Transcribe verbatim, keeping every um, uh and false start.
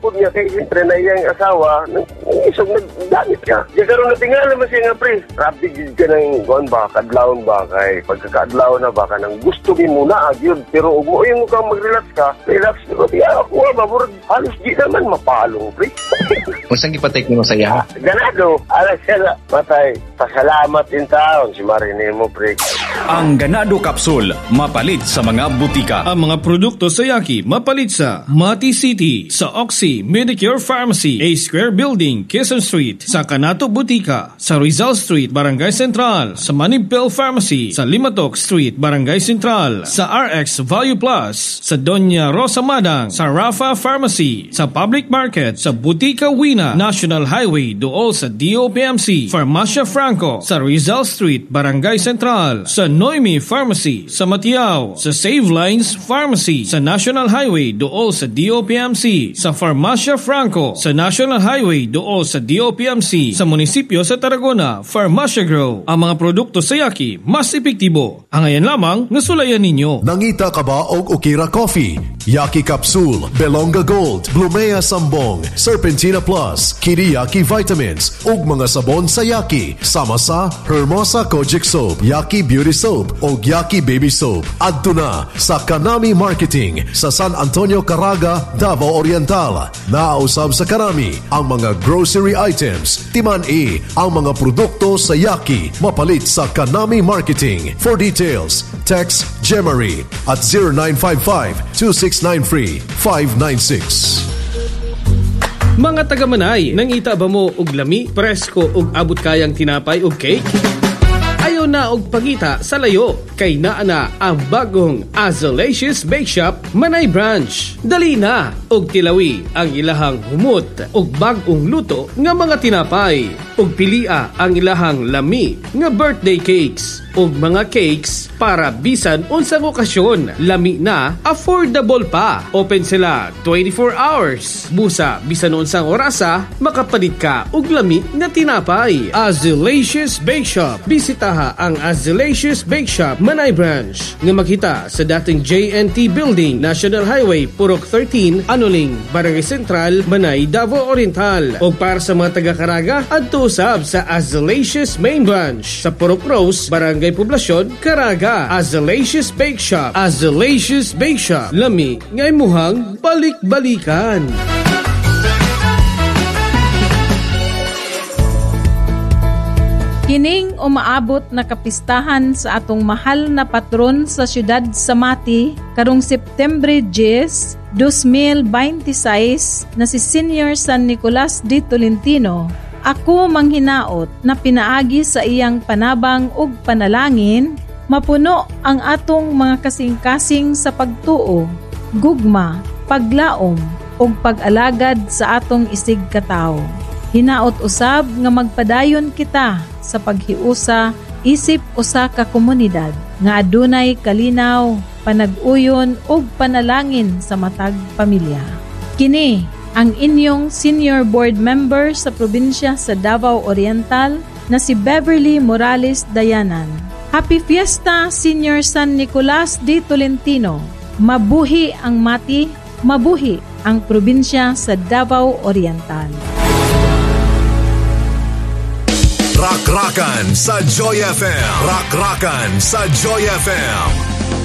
po niya, kay siyempre na iyang asawa, isog nagdamit ka. Diya karoon na tingala naman siya nga, pre. Rabi gid ka ng, kuhan ba, kadlawon ba, kay pagkakadlawon na ba ka nang gusto mo muna, agyod. Pero umo yung ka mag-relax ka, relax ko, di ako, maburag, halos di naman mapalong, pre. Kung saan ipatake mo sa iya? Ganado, alas siya, matay, pasalamat din taon, si Marine mo, pre. Ang Ganado Capsule, mapalit sa mga butika. Ang mga produkto sa Yaki, mapalit sa Mati City, sa Oxy Medicure Pharmacy, A Square Building, Quezon Street, sa Kanato Butika, sa Rizal Street, Barangay Central, sa Manibel Pharmacy, sa Limatok Street, Barangay Central, sa R X Value Plus, sa Doña Rosa Madang, sa Rafa Pharmacy, sa Public Market, sa Butika Wina, National Highway, dool sa D O P M C, Farmacia Franco, sa Rizal Street, Barangay Central, sa Noemi Pharmacy, sa Matiao, sa Save Lines Pharmacy, sa National Highway, dool sa D O P M C, sa Farmacia Franco, sa National Highway, dool sa D O P M C, sa munisipyo sa Tarragona, Farmacia Grow. Ang mga produkto sa Yaki, mas epektibo. Ang ayan lamang, nasulayan ninyo. Nangita ka ba og Okira Coffee? Yaki Capsule, Belonga Gold, Blumea Sambong, Serpentina Plus, Kiriyaki Vitamins, ug mga sabon sa Yaki, sama sa Hermosa Kojic Soap, Yaki Beauty Soap, ug Yaki Baby Soap. Adto na sa Kanami Marketing sa San Antonio, Caraga, Davao Oriental. Naausab sa Kanami ang mga grocery items, timan-i ang mga produkto sa Yaki, mapalit sa Kanami Marketing. For details, text Gemary at zero nine five five, two six nine three, five nine six. Mga taga-Manay, nangita ba mo og lami, presko ug abot kayang tinapay ug cake? Ayaw na og pagita sa layo, kay naa na ang bagong Azalicious Bake Shop Manay Branch. Dali na og tilawi ang ilahang humot og bagong luto nga mga tinapay, ug pilia ang ilahang lami nga birthday cakes ug mga cakes para bisan unsang okasyon. Lami na, affordable pa. Open sila twenty-four hours. Busa bisan unsang orasa, makapalit ka og lami nga tinapay. Azalicious Bake Shop. Bisitaha ang Azalicious Bake Shop Manay Branch nga makita sa dating J N T Building, National Highway, Purok thirteen, Anuling, Barangay Central, Manay, Davao Oriental. O para sa mga taga-Caraga, adto usab sa Azalicious Main Branch sa Purok Rose, Barangay Poblasyon, Caraga. Azalicious Bake Shop. Azalicious Bake Shop. Lami nga imuhang balik-balikan. Kining umaabot na kapistahan sa atong mahal na patron sa siyudad sa Mati karong Septembre ten, twenty twenty-six na si Senior San Nicolas de Tolentino. Ako manghinaot na pinaagi sa iyang panabang ug panalangin, mapuno ang atong mga kasing-kasing sa pagtuo, gugma, paglaom ug pag-alagad sa atong isig katao. Hinaot usab nga magpadayon kita sa paghiusa isip usa ka komunidad nga adunay kalinaw, panag-uyon ug panalangin sa matag pamilya. Kini ang inyong senior board member sa probinsya sa Davao Oriental na si Beverly Morales Dayanan. Happy Fiesta, Senior San Nicolas de Tolentino. Mabuhi ang Mati, mabuhi ang probinsya sa Davao Oriental. Rock-Rockan sa Joy F M. Rock-Rockan sa Joy F M.